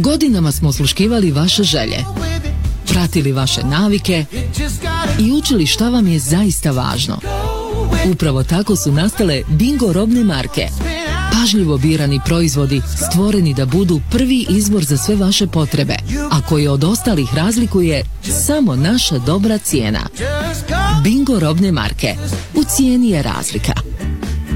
Godinama smo osluškivali vaše želje, pratili vaše navike i učili šta vam je zaista važno. Upravo tako su nastale Bingo robne marke. Pažljivo birani proizvodi stvoreni da budu prvi izbor za sve vaše potrebe, a koje od ostalih razlikuje samo naša dobra cijena. Bingo robne marke. U cijeni je razlika.